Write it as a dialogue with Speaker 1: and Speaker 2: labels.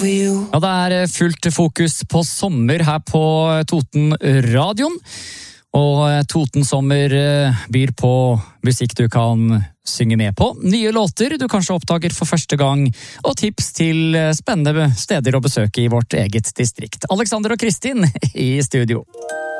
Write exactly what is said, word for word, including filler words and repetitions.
Speaker 1: over you.
Speaker 2: Ja, det er fullt fokus på sommer her på Toten Radion. Og Toten Sommer byr på musikk du kan synge med på, nye låter du kanskje oppdager for første gang, og tips til spennende steder å besøke i vårt eget distrikt. Alexander og Kristin i studio.